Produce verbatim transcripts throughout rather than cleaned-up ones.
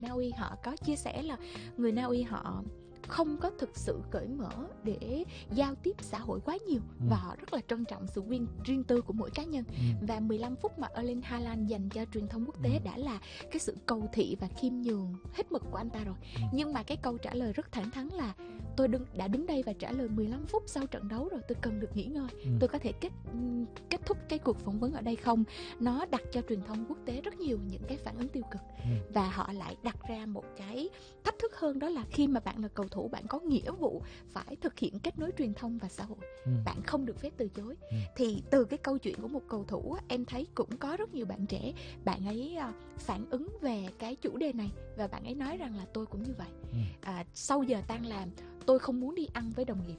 Na Uy họ có chia sẻ là người Na Uy họ không có thực sự cởi mở để giao tiếp xã hội quá nhiều, ừ. và họ rất là trân trọng sự riêng, riêng tư của mỗi cá nhân. ừ. Và mười lăm phút mà Erling Haaland dành cho truyền thông quốc tế ừ. đã là cái sự cầu thị và khiêm nhường hết mực của anh ta rồi. ừ. Nhưng mà cái câu trả lời rất thẳng thắn là tôi đứng, đã đứng đây và trả lời mười lăm phút sau trận đấu rồi, tôi cần được nghỉ ngơi. ừ. Tôi có thể kết kết thúc cái cuộc phỏng vấn ở đây không? Nó đặt cho truyền thông quốc tế rất nhiều những cái phản ứng tiêu cực. ừ. Và họ lại đặt ra một cái thách thức hơn, đó là khi mà bạn là cầu thủ, bạn có nghĩa vụ phải thực hiện kết nối truyền thông và xã hội. ừ. Bạn không được phép từ chối. ừ. Thì từ cái câu chuyện của một cầu thủ, em thấy cũng có rất nhiều bạn trẻ, bạn ấy phản ứng về cái chủ đề này, và bạn ấy nói rằng là tôi cũng như vậy. ừ. à, Sau giờ tan làm, tôi không muốn đi ăn với đồng nghiệp.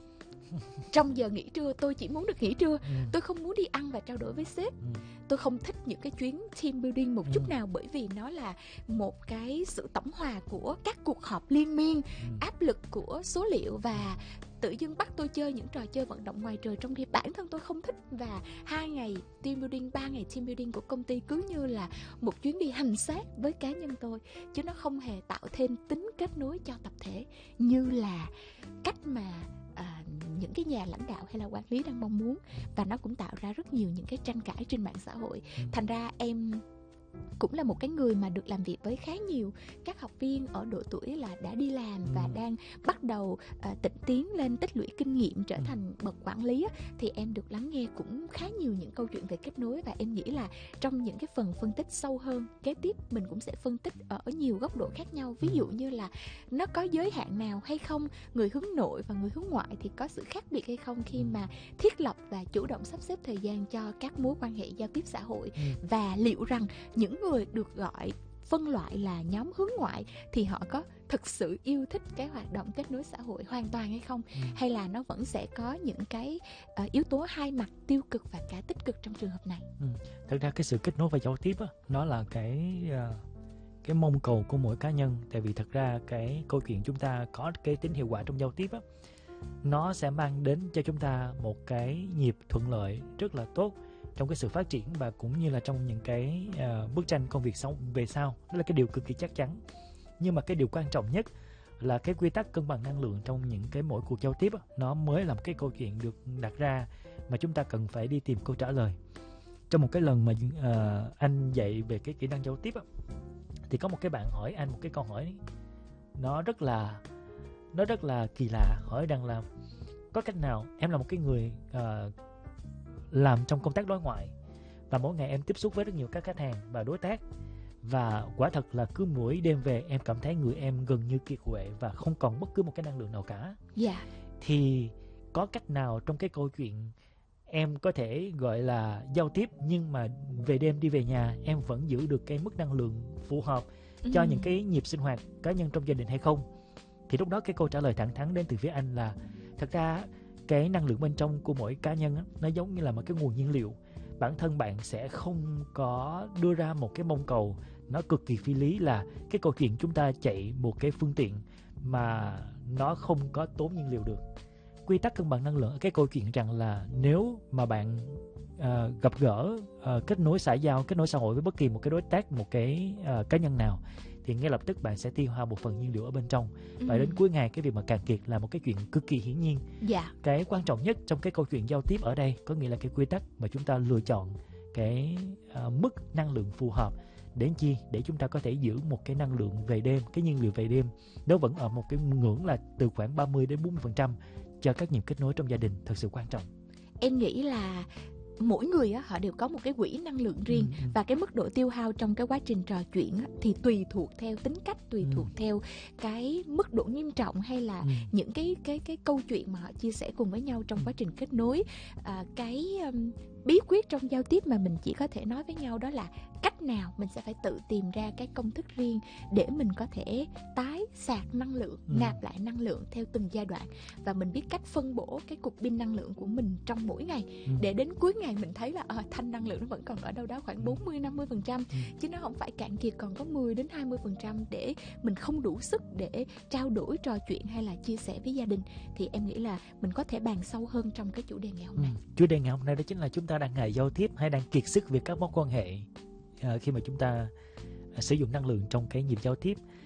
Trong giờ nghỉ trưa, tôi chỉ muốn được nghỉ trưa. ừ. Tôi không muốn đi ăn và trao đổi với sếp. ừ. Tôi không thích những cái chuyến team building một ừ. chút nào, bởi vì nó là một cái sự tổng hòa của các cuộc họp liên miên, ừ. áp lực của số liệu, và tự dưng bắt tôi chơi những trò chơi vận động ngoài trời trong khi bản thân tôi không thích. Và hai ngày team building, ba ngày team building của công ty cứ như là một chuyến đi hành xác với cá nhân tôi, chứ nó không hề tạo thêm tính kết nối cho tập thể như là cách mà À, những cái nhà lãnh đạo hay là quản lý đang mong muốn. Và nó cũng tạo ra rất nhiều những cái tranh cãi trên mạng xã hội. Thành ra em cũng là một cái người mà được làm việc với khá nhiều các học viên ở độ tuổi là đã đi làm và đang bắt đầu uh, tịnh tiến lên, tích lũy kinh nghiệm, trở thành bậc quản lý á, thì em được lắng nghe cũng khá nhiều những câu chuyện về kết nối. Và em nghĩ là trong những cái phần phân tích sâu hơn kế tiếp, mình cũng sẽ phân tích ở nhiều góc độ khác nhau. Ví dụ như là nó có giới hạn nào hay không, người hướng nội và người hướng ngoại thì có sự khác biệt hay không khi mà thiết lập và chủ động sắp xếp thời gian cho các mối quan hệ giao tiếp xã hội. Và liệu rằng những người được gọi phân loại là nhóm hướng ngoại thì họ có thực sự yêu thích cái hoạt động kết nối xã hội hoàn toàn hay không, ừ. hay là nó vẫn sẽ có những cái uh, yếu tố hai mặt, tiêu cực và cả tích cực trong trường hợp này. ừ. Thật ra cái sự kết nối và giao tiếp á, nó là cái uh, cái mong cầu của mỗi cá nhân. Tại vì thật ra cái câu chuyện chúng ta có cái tính hiệu quả trong giao tiếp á, nó sẽ mang đến cho chúng ta một cái nhịp thuận lợi rất là tốt trong cái sự phát triển và cũng như là trong những cái uh, bức tranh công việc sống về sau. Đó là cái điều cực kỳ chắc chắn. Nhưng mà cái điều quan trọng nhất là cái quy tắc cân bằng năng lượng trong những cái mỗi cuộc giao tiếp đó, nó mới là một cái câu chuyện được đặt ra mà chúng ta cần phải đi tìm câu trả lời. Trong một cái lần mà uh, anh dạy về cái kỹ năng giao tiếp đó, thì có một cái bạn hỏi anh một cái câu hỏi nó rất là nó rất là kỳ lạ, hỏi rằng là có cách nào, em là một cái người uh, làm trong công tác đối ngoại và mỗi ngày em tiếp xúc với rất nhiều các khách hàng và đối tác, và quả thật là cứ mỗi đêm về em cảm thấy người em gần như kiệt quệ và không còn bất cứ một cái năng lượng nào cả. Yeah. Thì có cách nào trong cái câu chuyện em có thể gọi là giao tiếp nhưng mà về đêm đi về nhà em vẫn giữ được cái mức năng lượng phù hợp cho ừ. những cái nhịp sinh hoạt cá nhân trong gia đình hay không? Thì lúc đó cái câu trả lời thẳng thắn đến từ phía anh là thật ra cái năng lượng bên trong của mỗi cá nhân á, nó giống như là một cái nguồn nhiên liệu. Bản thân bạn sẽ không có đưa ra một cái mong cầu nó cực kỳ phi lý là cái câu chuyện chúng ta chạy một cái phương tiện mà nó không có tốn nhiên liệu được. Quy tắc cân bằng năng lượng ở cái câu chuyện rằng là nếu mà bạn uh, gặp gỡ, uh, kết nối xã giao, kết nối xã hội với bất kỳ một cái đối tác, một cái uh, cá nhân nào, thì ngay lập tức bạn sẽ tiêu hao một phần nhiên liệu ở bên trong. ừ. Và đến cuối ngày cái việc mà cạn kiệt là một cái chuyện cực kỳ hiển nhiên. yeah. Cái quan trọng nhất trong cái câu chuyện giao tiếp ở đây có nghĩa là cái quy tắc mà chúng ta lựa chọn cái uh, mức năng lượng phù hợp. Đến chi? Để chúng ta có thể giữ một cái năng lượng về đêm, cái nhiên liệu về đêm nó vẫn ở một cái ngưỡng là từ khoảng ba mươi đến bốn mươi phần trăm cho các nhịp kết nối trong gia đình thật sự quan trọng. Em nghĩ là mỗi người á, họ đều có một cái quỹ năng lượng riêng. ừ, ừ. Và cái mức độ tiêu hao trong cái quá trình trò chuyện á, thì tùy thuộc theo tính cách, tùy ừ. thuộc theo cái mức độ nghiêm trọng hay là ừ. những cái cái cái câu chuyện mà họ chia sẻ cùng với nhau trong quá trình kết nối. à, cái um, bí quyết trong giao tiếp mà mình chỉ có thể nói với nhau đó là cách nào mình sẽ phải tự tìm ra cái công thức riêng để mình có thể tái sạc năng lượng, ừ. nạp lại năng lượng theo từng giai đoạn, và mình biết cách phân bổ cái cục pin năng lượng của mình trong mỗi ngày, ừ. để đến cuối ngày mình thấy là à, thanh năng lượng nó vẫn còn ở đâu đó khoảng bốn mươi đến năm mươi phần trăm, ừ. chứ nó không phải cạn kiệt còn có mười đến hai mươi phần trăm để mình không đủ sức để trao đổi, trò chuyện hay là chia sẻ với gia đình. Thì em nghĩ là mình có thể bàn sâu hơn trong cái chủ đề ngày hôm nay. ừ. Chủ đề ngày hôm nay đó chính là chúng ta đang ngại giao tiếp hay đang kiệt sức về các mối quan hệ à, khi mà chúng ta à, sử dụng năng lượng trong cái nhịp giao tiếp.